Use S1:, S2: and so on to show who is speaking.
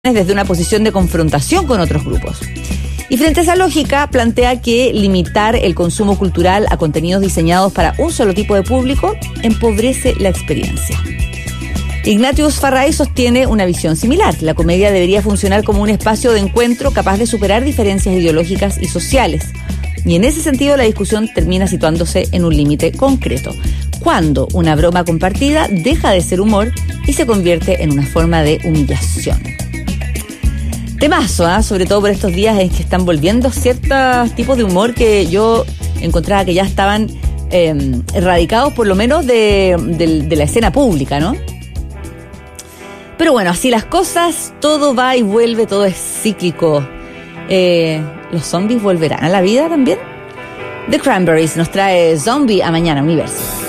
S1: desde una posición de confrontación con otros grupos. Y frente a esa lógica, plantea que limitar el consumo cultural a contenidos diseñados para un solo tipo de público empobrece la experiencia. Ignatius Farray sostiene una visión similar. La comedia debería funcionar como un espacio de encuentro capaz de superar diferencias ideológicas y sociales. Y en ese sentido la discusión termina situándose en un límite concreto, cuando una broma compartida deja de ser humor y se convierte en una forma de humillación. Temazo, sobre todo por estos días en que están volviendo ciertos tipos de humor que yo encontraba que ya estaban erradicados por lo menos de la escena pública, ¿no? Pero bueno, así las cosas, todo va y vuelve, todo es cíclico. ¿Los zombies volverán a la vida también? The Cranberries nos trae Zombie a Mañana Universo.